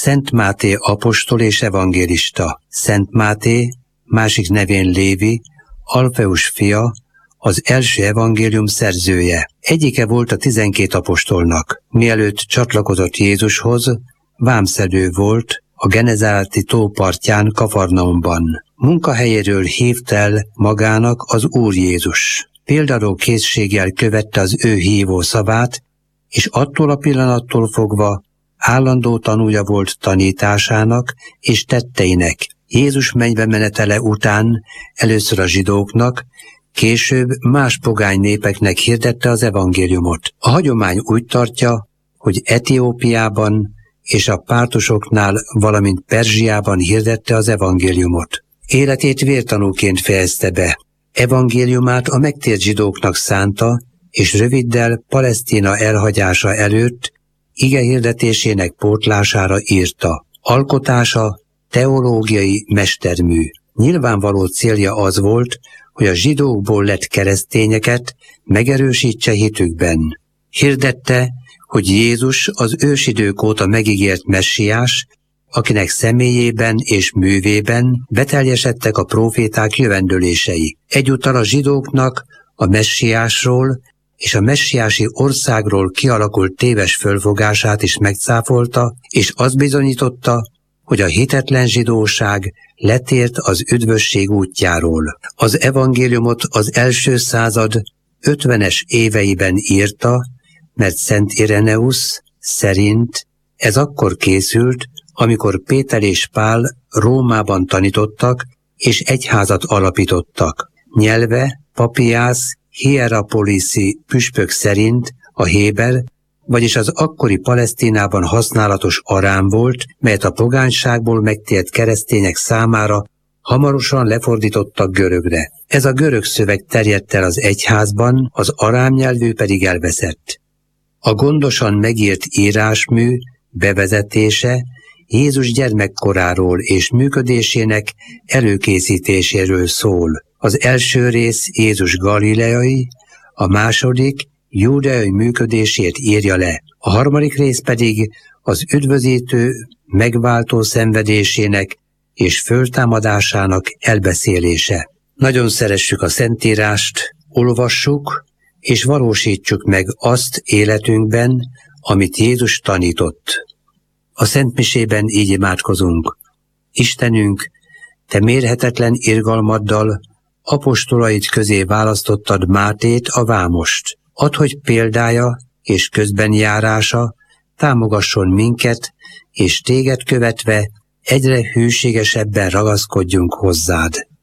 Szent Máté apostol és evangélista. Szent Máté, másik nevén Lévi, Alfeus fia, az első evangélium szerzője. Egyike volt a 12 apostolnak. Mielőtt csatlakozott Jézushoz, vámszedő volt a Genezáreti tó partján Kafarnaumban. Munkahelyéről hívt el magának az Úr Jézus. Példaró készséggel követte az ő hívó szavát, és attól a pillanattól fogva állandó tanúja volt tanításának és tetteinek. Jézus mennybe menetele után először a zsidóknak, később más pogány népeknek hirdette az evangéliumot. A hagyomány úgy tartja, hogy Etiópiában és a pártusoknál, valamint Perzsiában hirdette az evangéliumot. Életét vértanúként fejezte be. Evangéliumát a megtért zsidóknak szánta, és röviddel Palesztina elhagyása előtt ige hirdetésének pótlására írta. Alkotása teológiai mestermű. Nyilvánvaló célja az volt, hogy a zsidókból lett keresztényeket megerősítse hitükben. Hirdette, hogy Jézus az ősidők óta megígért messiás, akinek személyében és művében beteljesedtek a próféták jövendőlései. Egyúttal a zsidóknak a messiásról és a messiási országról kialakult téves fölfogását is megcáfolta, és azt bizonyította, hogy a hitetlen zsidóság letért az üdvösség útjáról. Az evangéliumot az első század 50-es éveiben írta, mert Szent Ireneusz szerint ez akkor készült, amikor Péter és Pál Rómában tanítottak és egyházat alapítottak. Nyelve Papiász Hierapoliszi püspök szerint a héber, vagyis az akkori Palesztinában használatos arám volt, melyet a pogányságból megtért keresztények számára hamarosan lefordítottak görögre. Ez a görög szöveg terjedt el az egyházban, az arám nyelvű pedig elveszett. A gondosan megírt írásmű bevezetése Jézus gyermekkoráról és működésének előkészítéséről szól. Az első rész Jézus galileai, a második júdeai működését írja le. A harmadik rész pedig az üdvözítő, megváltó szenvedésének és föltámadásának elbeszélése. Nagyon szeressük a Szentírást, olvassuk és valósítsuk meg azt életünkben, amit Jézus tanított. A szentmisében így imádkozunk. Istenünk, Te mérhetetlen irgalmaddal apostolaid közé választottad Mátét, a vámost. Add, hogy példája és közbenjárása támogasson minket, és Téged követve egyre hűségesebben ragaszkodjunk hozzád.